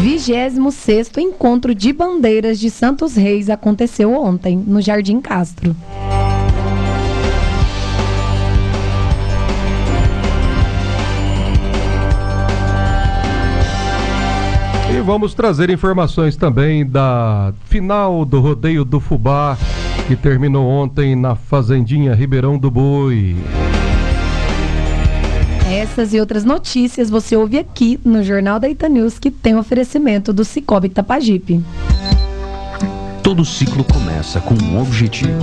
26º Encontro de Bandeiras de Santos Reis aconteceu ontem, no Jardim Castro. E vamos trazer informações também da final do Rodeio do Fubá, que terminou ontem na Fazendinha Ribeirão do Boi. Essas e outras notícias você ouve aqui no Jornal da Itanews, que tem oferecimento do Cicobi Tapajipe. Todo ciclo começa com um objetivo.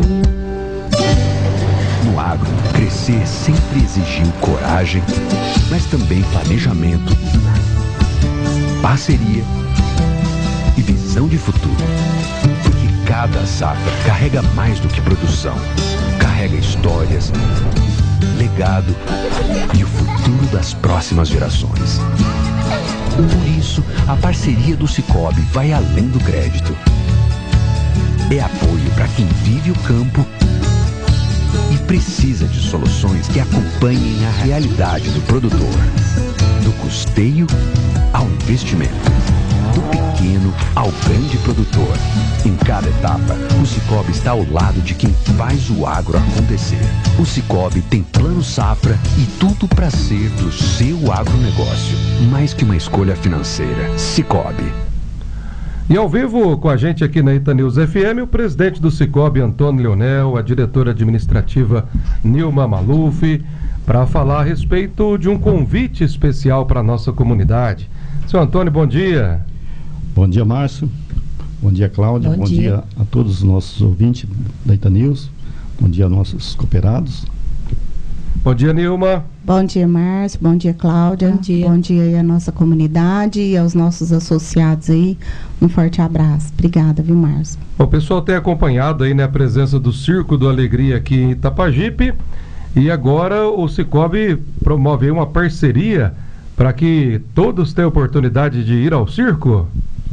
No agro, crescer sempre exigiu coragem, mas também planejamento, parceria e visão de futuro. Porque cada safra carrega mais do que produção. Carrega histórias, legado e o futuro das próximas gerações. Por isso, a parceria do Cicobi vai além do crédito. É apoio para quem vive o campo e precisa de soluções que acompanhem a realidade do produtor. Do custeio ao investimento. Do pequeno ao grande produtor. Em cada etapa, o Cicobi está ao lado de quem faz o agro acontecer. O Cicobi tem plano safra e tudo para ser do seu agronegócio. Mais que uma escolha financeira. Cicobi. E ao vivo com a gente aqui na Itanews FM, o presidente do Cicobi, Antônio Leonel, a diretora administrativa Nilma Maluf, para falar a respeito de um convite especial para a nossa comunidade. Seu Antônio, bom dia. Bom dia, Márcio. Bom dia, Cláudia. Bom dia a todos os nossos ouvintes da Itanews. Bom dia aos nossos cooperados. Bom dia, Nilma. Bom dia, Márcio. Bom dia, Cláudia. Bom dia aí à nossa comunidade e aos nossos associados aí. Um forte abraço. Obrigada, viu, Márcio? O pessoal tem acompanhado aí, né, a presença do Circo do Alegria aqui em Itapajipe. E agora o Cicobi promove uma parceria para que todos tenham oportunidade de ir ao circo.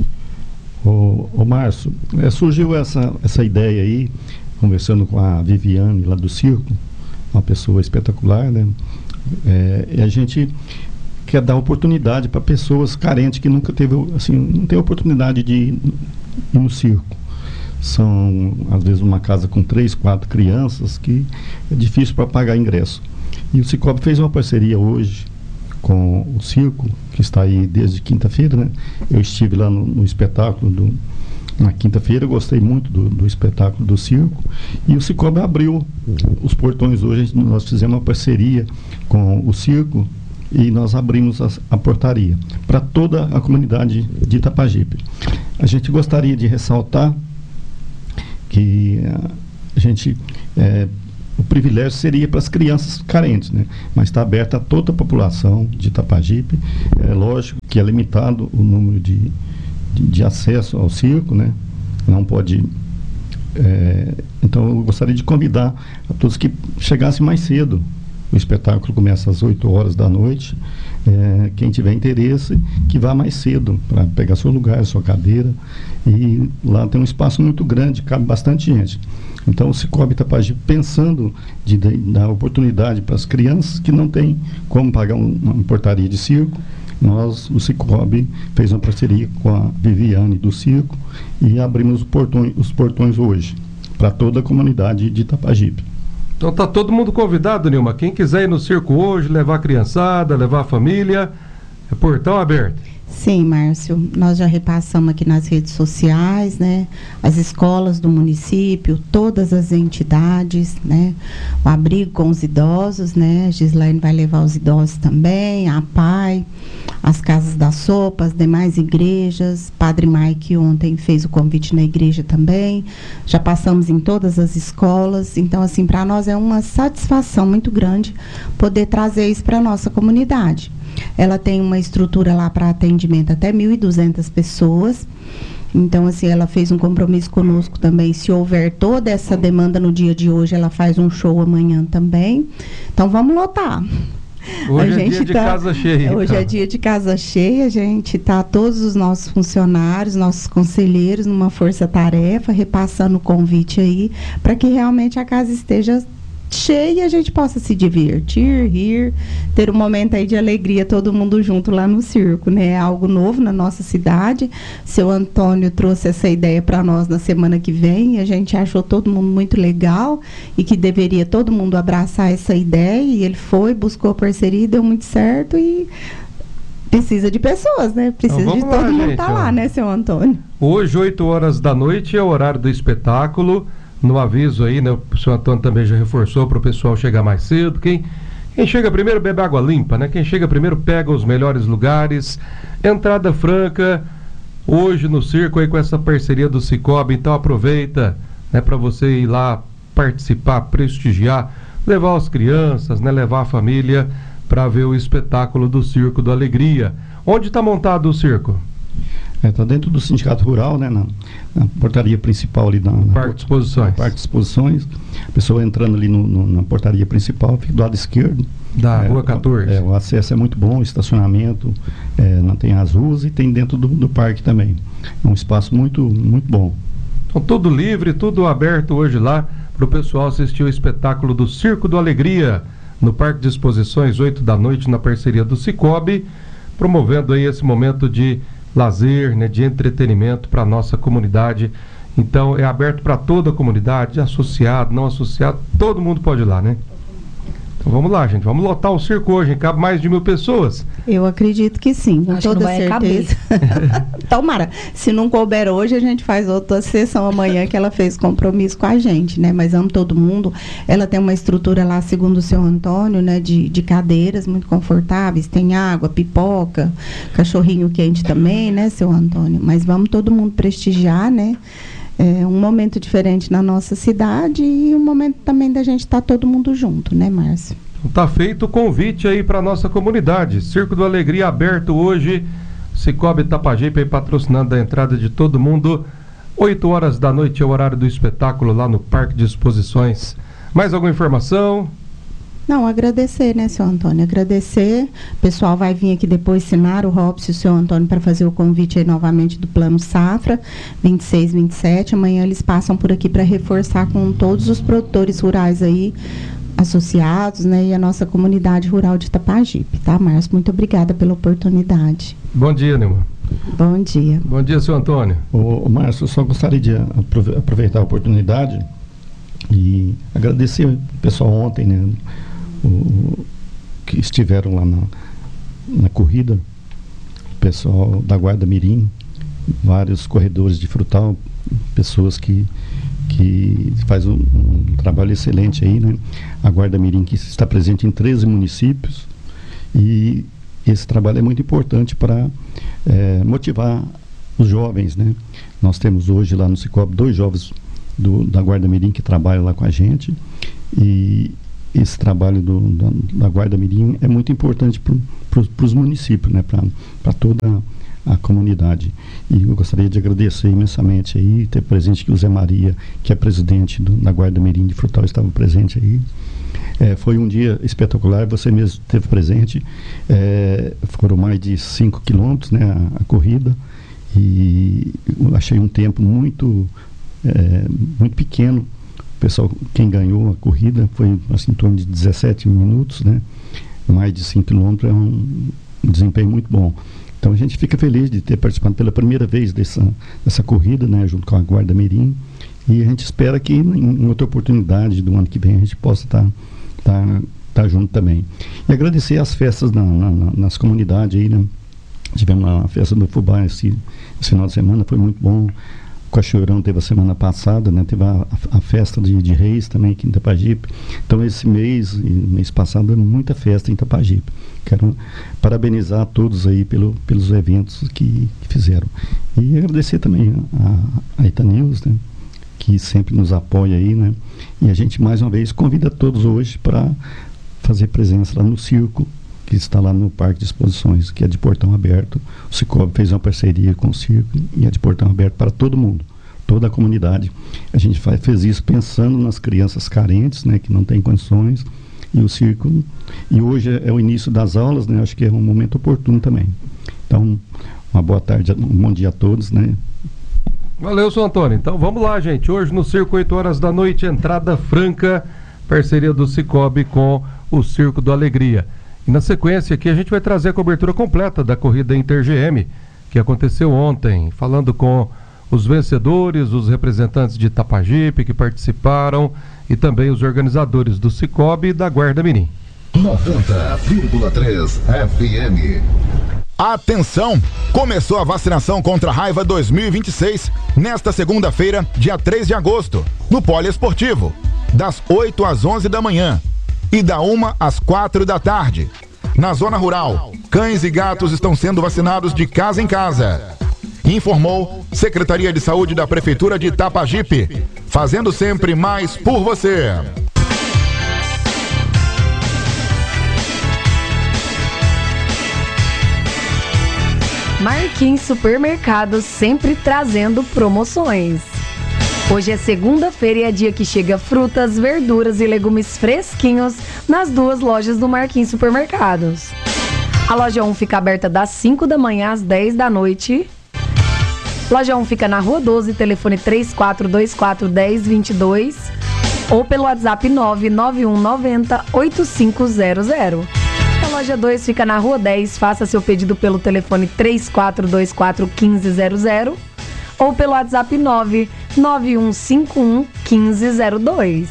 Ô Márcio, surgiu essa ideia aí, conversando com a Viviane lá do circo, uma pessoa espetacular, né? E a gente quer dar oportunidade para pessoas carentes que nunca teve, assim, não tem oportunidade de ir no circo. São, às vezes, uma casa com 3, 4 crianças que é difícil para pagar ingresso. E o Cicobi fez uma parceria hoje com o circo, que está aí desde quinta-feira, né? Eu estive lá no espetáculo na quinta-feira, gostei muito do espetáculo do circo, e o Cicobi abriu os portões hoje. Nós fizemos uma parceria com o circo e nós abrimos a portaria para toda a comunidade de Itapajipe. A gente gostaria de ressaltar que o privilégio seria para as crianças carentes, né? Mas está aberto a toda a população de Itapajipe. É lógico que é limitado o número de acesso ao circo, né? Não pode. Então eu gostaria de convidar a todos que chegassem mais cedo. O espetáculo começa às 8 horas da noite. Quem tiver interesse, que vá mais cedo para pegar seu lugar, sua cadeira. E lá tem um espaço muito grande, cabe bastante gente. Então o Cicobi Itapajipe, pensando de dar oportunidade para as crianças que não têm como pagar uma portaria de circo, o Cicobi fez uma parceria com a Viviane do circo e abrimos os portões hoje para toda a comunidade de Itapajipe. Então tá todo mundo convidado, Nilma. Quem quiser ir no circo hoje, levar a criançada, levar a família, é portão aberto. Sim, Márcio, nós já repassamos aqui nas redes sociais, né? As escolas do município, todas as entidades, né? O abrigo com os idosos, né? A Gislaine vai levar os idosos também, a PAI, as casas da sopa, as demais igrejas, Padre Mike ontem fez o convite na igreja também, já passamos em todas as escolas. Então, assim, para nós é uma satisfação muito grande poder trazer isso para a nossa comunidade. Ela tem uma estrutura lá para atendimento até 1.200 pessoas. Então, assim, ela fez um compromisso conosco também. Se houver toda essa demanda no dia de hoje, ela faz um show amanhã também. Então, vamos lotar. Hoje é dia de casa cheia. Hoje é dia de casa cheia, a gente tá todos os nossos funcionários, nossos conselheiros numa força-tarefa, repassando o convite aí, para que realmente a casa esteja cheia e a gente possa se divertir, rir, ter um momento aí de alegria, todo mundo junto lá no circo, né? É algo novo na nossa cidade. Seu Antônio trouxe essa ideia para nós na semana que vem e a gente achou todo mundo muito legal e que deveria todo mundo abraçar essa ideia, e ele foi, buscou parceria, deu muito certo e precisa de pessoas, né? Precisa então, de todo mundo estar lá, né, seu Antônio? Hoje, 8 horas da noite, é o horário do espetáculo. No aviso aí, né? O senhor Antônio também já reforçou para o pessoal chegar mais cedo. Quem chega primeiro bebe água limpa, né? Quem chega primeiro pega os melhores lugares. Entrada franca, hoje no circo aí com essa parceria do Cicobi. Então aproveita, né? Para você ir lá participar, prestigiar, levar as crianças, né? Levar a família para ver o espetáculo do Circo da Alegria. Onde está montado o circo? Está dentro do Sindicato Rural, né, na portaria principal ali na Parque de Exposições. Parque de Exposições. A pessoa entrando ali na portaria principal, fica do lado esquerdo. Da Rua 14. O acesso é muito bom, o estacionamento, não tem as ruas e tem dentro do parque também. É um espaço muito, muito bom. Então tudo livre, tudo aberto hoje lá para o pessoal assistir o espetáculo do Circo da Alegria no Parque de Exposições, 8 da noite, na parceria do Cicobi, promovendo aí esse momento de lazer, né, de entretenimento para a nossa comunidade. Então é aberto para toda a comunidade, associado, não associado, todo mundo pode ir lá, né? Então vamos lá, gente, vamos lotar o circo hoje, hein? Cabe mais de 1.000 pessoas. Eu acredito que sim, com toda certeza. Tomara, se não couber hoje, a gente faz outra sessão amanhã, que ela fez compromisso com a gente, né? Mas amo todo mundo. Ela tem uma estrutura lá, segundo o seu Antônio, né? De cadeiras muito confortáveis, tem água, pipoca, cachorrinho quente também, né, seu Antônio? Mas vamos todo mundo prestigiar, né? É um momento diferente na nossa cidade e um momento também da gente estar todo mundo junto, né, Márcio? Tá feito o convite aí para nossa comunidade. Circo da Alegria aberto hoje. Cicobi Itapajipe aí patrocinando a entrada de todo mundo. 8 horas da noite é o horário do espetáculo lá no Parque de Exposições. Mais alguma informação? Não, agradecer, né, seu Antônio? Agradecer. O pessoal vai vir aqui depois assinar o Robson e o seu Antônio para fazer o convite aí novamente do Plano Safra, 26, 27. Amanhã eles passam por aqui para reforçar com todos os produtores rurais aí, associados, né, e a nossa comunidade rural de Itapajipe, tá, Márcio? Muito obrigada pela oportunidade. Bom dia, Nilma. Bom dia. Bom dia, seu Antônio. Ô Márcio, eu só gostaria de aproveitar a oportunidade e agradecer o pessoal ontem, né, que estiveram lá na corrida, o pessoal da Guarda Mirim, vários corredores de frutal, pessoas que faz um trabalho excelente aí, né? A Guarda Mirim, que está presente em 13 municípios, e esse trabalho é muito importante para motivar os jovens, né? Nós temos hoje lá no Cicobi 2 jovens da Guarda Mirim que trabalham lá com a gente, e esse trabalho da Guarda Mirim é muito importante para os municípios, né? Para toda a comunidade. E eu gostaria de agradecer imensamente aí, ter presente que o Zé Maria, que é presidente da Guarda Mirim de Frutal, estava presente aí. Foi um dia espetacular, você mesmo esteve presente. Foram mais de 5 quilômetros, né, a corrida, e eu achei um tempo muito pequeno. O pessoal, quem ganhou a corrida foi assim, em torno de 17 minutos, né? Mais de 5 quilômetros, é um desempenho muito bom. Então a gente fica feliz de ter participado pela primeira vez dessa corrida, né, junto com a Guarda Mirim, e a gente espera que em outra oportunidade do ano que vem a gente possa estar junto também. E agradecer as festas nas comunidades aí, né? Tivemos a festa do Fubá esse final de semana, foi muito bom. O Cachoeirão teve a semana passada, né? Teve a festa de Reis também aqui em Itapajipe. Então esse mês passado, muita festa em Itapajipe. Quero parabenizar a todos aí pelos eventos que fizeram. E agradecer também a Itanews, né? Que sempre nos apoia aí, né? E a gente mais uma vez convida todos hoje para fazer presença lá no circo, que está lá no Parque de Exposições, que é de portão aberto. O Cicobi fez uma parceria com o circo e é de portão aberto para todo mundo, toda a comunidade. A gente fez isso pensando nas crianças carentes, né, que não têm condições, e o circo. E hoje é o início das aulas, né? Acho que é um momento oportuno também. Então, uma boa tarde, um bom dia a todos, né? Valeu, seu Antônio. Então vamos lá, gente. Hoje no circo, 8 horas da noite, entrada franca parceria do Cicobi com o Circo do Alegria. E na sequência aqui a gente vai trazer a cobertura completa da corrida Inter-GM, que aconteceu ontem, falando com os vencedores, os representantes de Itapajipe que participaram e também os organizadores do Cicobi e da Guarda Mirim. 90,3 FM. Atenção! Começou a vacinação contra a raiva 2026 nesta segunda-feira, dia 3 de agosto, no Poliesportivo, das 8 às 11 da manhã e da 1 às 4 da tarde. Na zona rural, cães e gatos estão sendo vacinados de casa em casa. Informou Secretaria de Saúde da Prefeitura de Itapajipe, fazendo sempre mais por você. Marquinhos Supermercados sempre trazendo promoções. Hoje é segunda-feira e é dia que chega frutas, verduras e legumes fresquinhos nas duas lojas do Marquinhos Supermercados. A loja 1 fica aberta das 5 da manhã às 10 da noite. Loja 1 fica na Rua 12, telefone 3424-1022 ou pelo WhatsApp 99190-8500. A loja 2 fica na Rua 10, faça seu pedido pelo telefone 3424-1500 ou pelo WhatsApp 99151-1502.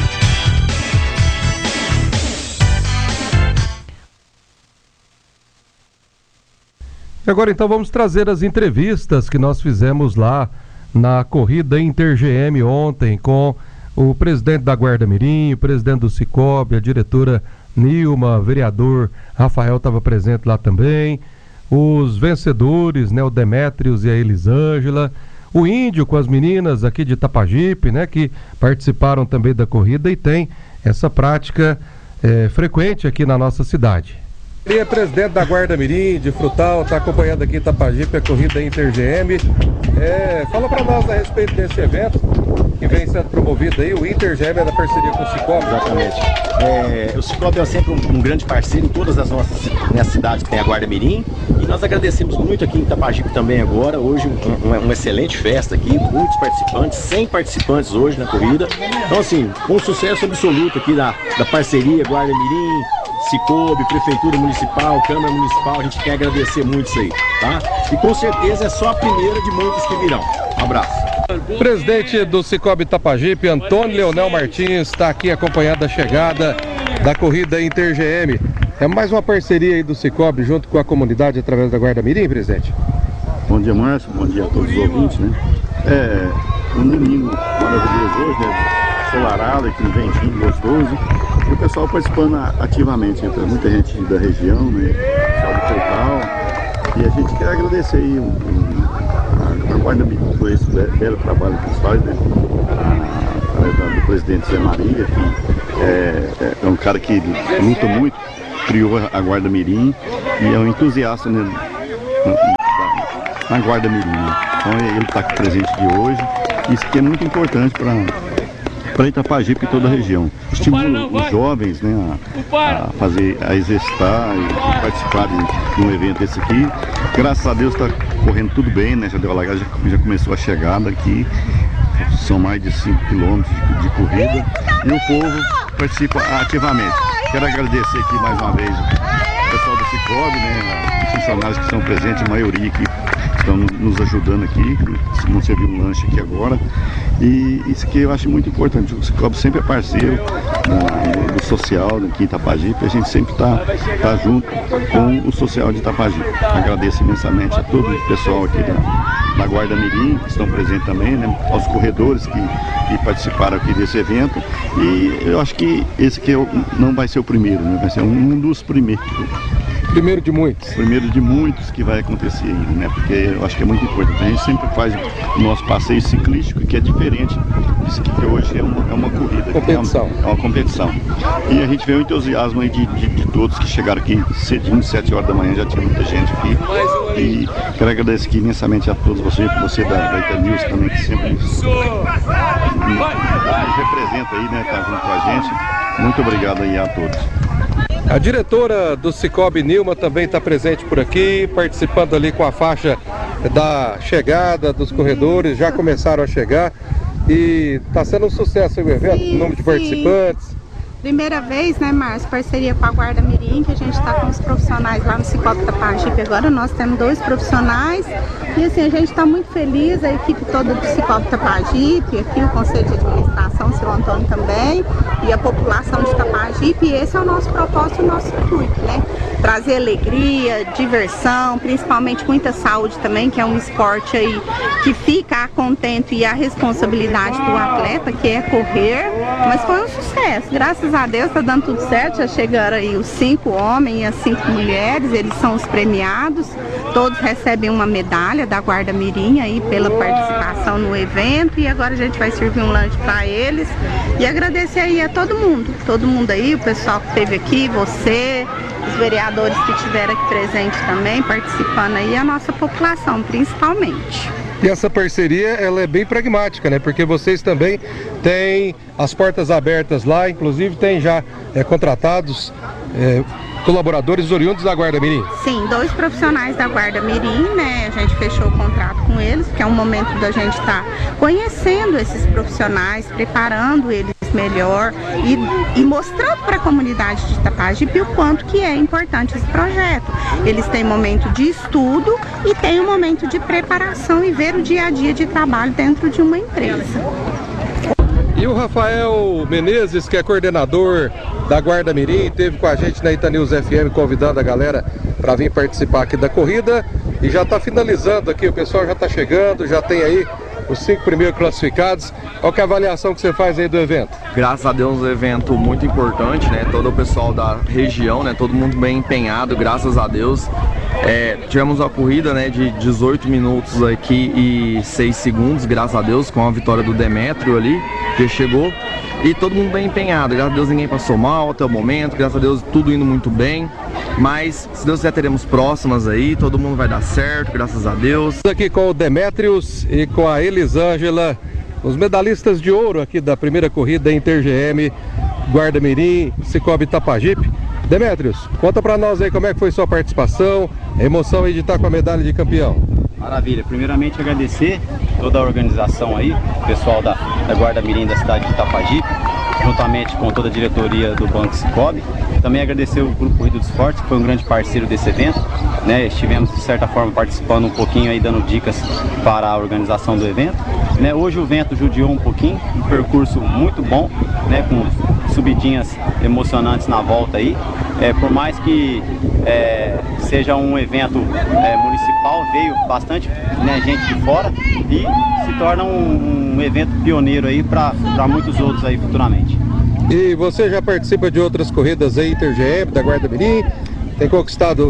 E agora então vamos trazer as entrevistas que nós fizemos lá na corrida Inter-GM ontem com o presidente da Guarda Mirim, o presidente do Cicobi, a diretora Nilma, vereador Rafael estava presente lá também, os vencedores, né, o Demétrios e a Elisângela, o Índio com as meninas aqui de Itapajipe, né, que participaram também da corrida e tem essa prática frequente aqui na nossa cidade. Ele é presidente da Guarda Mirim, de Frutal, está acompanhando aqui em Itapajipe a corrida Inter-GM. Fala para nós a respeito desse evento que vem sendo promovido aí, o Inter-GM é da parceria com o Cicobi. Exatamente. O Cicobi é sempre um grande parceiro em todas as nossas cidades que tem a Guarda Mirim, e nós agradecemos muito aqui em Itapajipe também agora, hoje uma excelente festa aqui, muitos participantes, 100 participantes hoje na corrida, então assim, um sucesso absoluto aqui da parceria Guarda Mirim, Cicobi, Prefeitura Municipal, Câmara Municipal, a gente quer agradecer muito isso aí, tá? E com certeza é só a primeira de muitas que virão. Um abraço. Presidente do Cicobi Itapajipe, Antônio Leonel Martins, está aqui acompanhando a chegada da corrida Inter-GM. É mais uma parceria aí do Cicobi junto com a comunidade através da Guarda Mirim, presidente? Bom dia, Márcio, bom dia a todos os ouvintes, né? Um domingo maravilhoso hoje, né? Ensolarado, aqui um ventinho gostoso. E o pessoal participando ativamente, né? Muita gente da região, né? Pessoal do Portal. E a gente quer agradecer aí a Guarda Mirim por esse belo trabalho que eles fazem, né? Através do presidente Zé Maria, que é um cara que luta muito, criou a Guarda Mirim e é um entusiasta, né? Na Guarda Mirim, né? Então ele está aqui presente de hoje. Isso que é muito importante para Itapajipe e toda a região. Estimula os jovens, né, a exercitar e participar de um evento desse aqui. Graças a Deus está correndo tudo bem, né? Já deu a largada, já começou a chegada aqui. São mais de 5 quilômetros de corrida e o povo participa ativamente. Quero agradecer aqui mais uma vez o pessoal do Cicobi, né, os funcionários que estão presentes, a maioria aqui estão nos ajudando aqui, não serviu um lanche aqui agora. E isso aqui eu acho muito importante, o Cicobi sempre é parceiro do social aqui em Itapajipe, a gente sempre está junto com o social de Itapajipe. Agradeço imensamente a todo o pessoal aqui da Guarda Mirim, que estão presentes também, né, aos corredores que participaram aqui desse evento, e eu acho que esse aqui não vai ser o primeiro, né, vai ser um dos primeiros. Primeiro de muitos. Primeiro de muitos que vai acontecer ainda, né? Porque eu acho que é muito importante. A gente sempre faz o nosso passeio ciclístico, que é diferente disso que hoje é uma corrida. Competição. É uma competição. E a gente vê o entusiasmo aí de todos que chegaram aqui cedinho, 7 horas da manhã, já tinha muita gente aqui. E quero agradecer aqui imensamente a todos vocês, você da Itanews também, que sempre nos representa aí, né? Tá junto com a gente. Muito obrigado aí a todos. A diretora do Cicobi, Nilma, também está presente por aqui, participando ali com a faixa da chegada dos corredores, já começaram a chegar e está sendo um sucesso aí o evento, o número de participantes. Primeira vez, né, Márcio, parceria com a Guarda Mirim, que a gente está com os profissionais lá no Cicobi Tapajipe. Agora nós temos 2 profissionais e assim, a gente está muito feliz, a equipe toda do Cicobi Tapajipe, aqui o Conselho de Administração, o seu Antônio também, e a população de Tapajipe. E esse é o nosso propósito, o nosso intuito, né? Trazer alegria, diversão, principalmente muita saúde também, que é um esporte aí que fica a contento e a responsabilidade do atleta, que é correr. Mas foi um sucesso, graças a Deus tá dando tudo certo. Já chegaram aí os 5 homens e as 5 mulheres, eles são os premiados, todos recebem uma medalha da Guarda Mirim aí pela participação no evento, e agora a gente vai servir um lanche para eles e agradecer aí a todo mundo aí, o pessoal que esteve aqui, você, os vereadores que estiveram aqui presentes também, participando aí, a nossa população principalmente. E essa parceria, ela é bem pragmática, né? Porque vocês também têm as portas abertas lá, inclusive tem já contratados colaboradores oriundos da Guarda Mirim. Sim, 2 profissionais da Guarda Mirim, né? A gente fechou o contrato com eles, que é um momento da gente estar conhecendo esses profissionais, preparando eles melhor e mostrando para a comunidade de Tapajipe o quanto que é importante esse projeto. Eles têm momento de estudo e tem um momento de preparação e ver o dia a dia de trabalho dentro de uma empresa. E o Rafael Menezes, que é coordenador da Guarda Mirim, esteve com a gente na Itanews FM convidando a galera para vir participar aqui da corrida e já está finalizando aqui, o pessoal já está chegando, já tem aí os 5 primeiros classificados. Qual que é a avaliação que você faz aí do evento? Graças a Deus, um evento muito importante, né? Todo o pessoal da região, né? Todo mundo bem empenhado, graças a Deus. Tivemos uma corrida, né, de 18 minutos aqui e 6 segundos, graças a Deus, com a vitória do Demétrio ali, que chegou. E todo mundo bem empenhado, graças a Deus ninguém passou mal até o momento, graças a Deus tudo indo muito bem. Mas, se Deus quiser, teremos próximas aí, todo mundo vai dar certo, graças a Deus. Aqui com o Demétrios e com a Elisângela, os medalhistas de ouro aqui da primeira corrida Inter-GM, Guarda Mirim, Cicobi Tapajipe. Demétrios, conta pra nós aí como é que foi sua participação, a emoção aí de estar com a medalha de campeão. Maravilha, primeiramente agradecer toda a organização aí, o pessoal da Guarda Mirim da cidade de Tapajipe, juntamente com toda a diretoria do Banco Cicobi. Também agradecer o Grupo Corrida dos Fortes, que foi um grande parceiro desse evento, né? Estivemos de certa forma participando um pouquinho aí, dando dicas para a organização do evento, né? Hoje o vento judiou um pouquinho, um percurso muito bom, né? Com subidinhas emocionantes na volta aí. Por mais que seja um evento municipal, veio bastante, né, gente de fora e se torna um evento pioneiro aí para muitos outros aí futuramente. E você já participa de outras corridas aí, Inter-GM, da Guarda Mirim, tem conquistado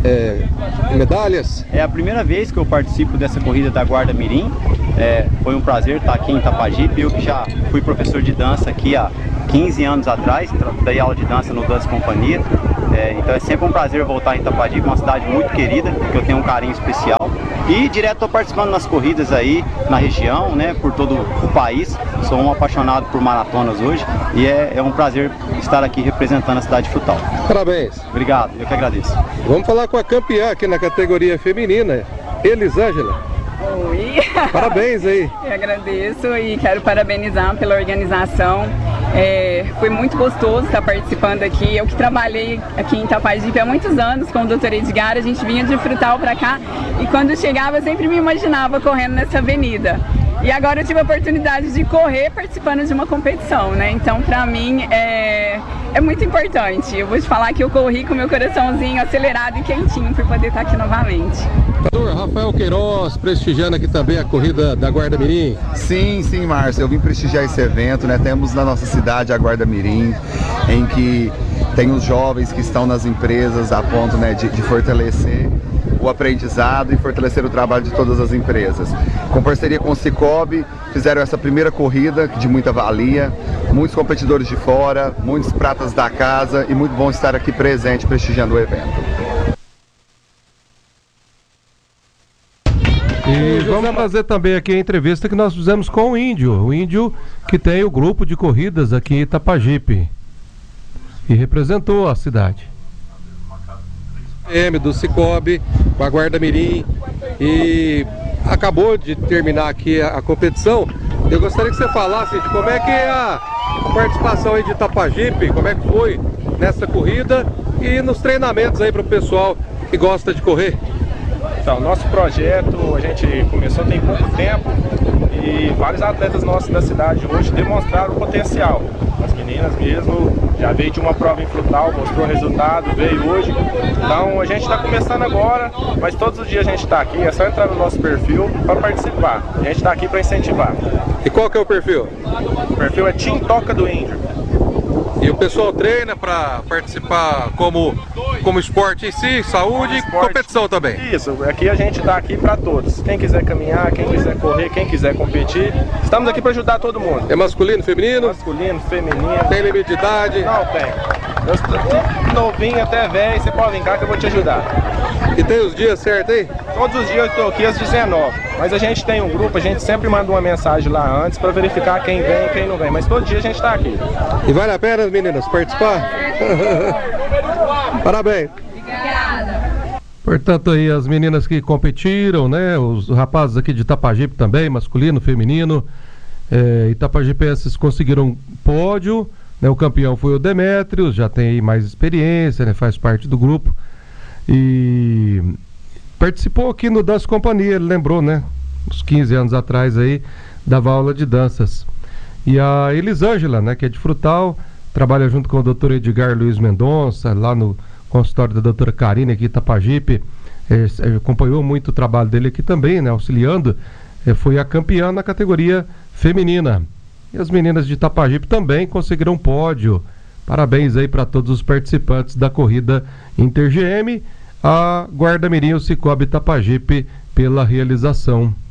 medalhas? É a primeira vez que eu participo dessa corrida da Guarda Mirim. Foi um prazer estar aqui em Tapajipe. Eu que já fui professor de dança aqui há 15 anos atrás, dei aula de dança no Dança Companhia. Então é sempre um prazer voltar em Tapajipe, uma cidade muito querida, que eu tenho um carinho especial. E direto estou participando nas corridas aí na região, né, por todo o país. Sou um apaixonado por maratonas hoje e é um prazer estar aqui representando a cidade de Frutal. Parabéns. Obrigado, eu que agradeço. Vamos falar com a campeã aqui na categoria feminina, Elisângela. Oi. Parabéns aí. Eu agradeço e quero parabenizar pela organização. Foi muito gostoso estar participando aqui. Eu que trabalhei aqui em Tapajipe há muitos anos com o Dr. Edgar, a gente vinha de Frutal para cá e quando chegava eu sempre me imaginava correndo nessa avenida. E agora eu tive a oportunidade de correr participando de uma competição, né? Então, pra mim, é muito importante. Eu vou te falar que eu corri com meu coraçãozinho acelerado e quentinho por poder estar aqui novamente. Doutor Rafael Queiroz, prestigiando aqui também a corrida da Guarda Mirim. Sim, Márcio, eu vim prestigiar esse evento, né? Temos na nossa cidade a Guarda Mirim, em que tem os jovens que estão nas empresas a ponto, né, de fortalecer o aprendizado e fortalecer o trabalho de todas as empresas. Com parceria com o Cicobi, fizeram essa primeira corrida de muita valia, muitos competidores de fora, muitos pratas da casa e muito bom estar aqui presente prestigiando o evento. E vamos fazer também aqui a entrevista que nós fizemos com o Índio que tem o grupo de corridas aqui em Tapajipe e representou a cidade. Do Cicobi, com a Guarda Mirim, e acabou de terminar aqui a competição Eu gostaria que você falasse de como é que é a participação aí de Itapajipe, como é que foi nessa corrida e nos treinamentos aí para o pessoal que gosta de correr. Então, nosso projeto, a gente começou tem pouco tempo e vários atletas nossos da cidade hoje demonstraram o potencial. As meninas mesmo, já veio de uma prova em Frutal, mostrou o resultado, veio hoje. Então a gente está começando agora, mas todos os dias a gente está aqui, é só entrar no nosso perfil para participar. A gente está aqui para incentivar. E qual que é o perfil? O perfil é Team Toca do Índio. E o pessoal treina para participar como esporte em si, saúde e competição também? Isso, aqui a gente está aqui para todos. Quem quiser caminhar, quem quiser correr, quem quiser competir, estamos aqui para ajudar todo mundo. É masculino, feminino? Masculino, feminino. Tem limite de idade? Não tem. Eu novinho até velho, você pode vir cá que eu vou te ajudar. E tem os dias certos aí? Todos os dias eu estou aqui às 19. Mas a gente tem um grupo, a gente sempre manda uma mensagem lá antes para verificar quem vem e quem não vem. Mas todo dia a gente está aqui. E vale a pena, meninas, participar? Parabéns. Obrigada. Portanto, aí as meninas que competiram, né? Os rapazes aqui de Itapajipe também, masculino, feminino. Itapajipenses conseguiram pódio, né? O campeão foi o Demétrios, já tem aí mais experiência, né? Faz parte do grupo. E participou aqui no Dança Companhia, ele lembrou, né? Uns 15 anos atrás aí, dava aula de danças. E a Elisângela, né? Que é de Frutal, trabalha junto com o doutor Edgar Luiz Mendonça, lá no consultório da doutora Karine aqui em Itapajipe, acompanhou muito o trabalho dele aqui também, né? Auxiliando, foi a campeã na categoria feminina. E as meninas de Itapajipe também conseguiram pódio. Parabéns aí para todos os participantes da corrida Inter GM, a Guarda Mirim e o Cicobi Itapajipe pela realização.